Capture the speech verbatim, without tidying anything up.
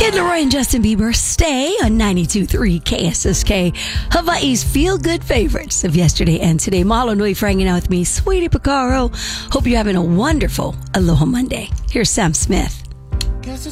Kid Laroi and Justin Bieber stay on ninety-two point three K S S K, Hawaii's feel-good favorites of yesterday and today. Mahalo nui for hanging out with me, Sweetie Picaro. Hope you're having a wonderful Aloha Monday. Here's Sam Smith. Guess it's